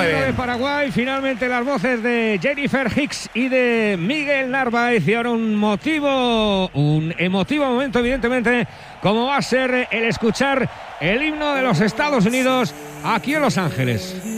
de Paraguay. Finalmente las voces de Jennifer Hicks y de Miguel Narváez. Y ahora un emotivo momento, evidentemente, como va a ser el escuchar el himno de los Estados Unidos aquí en Los Ángeles.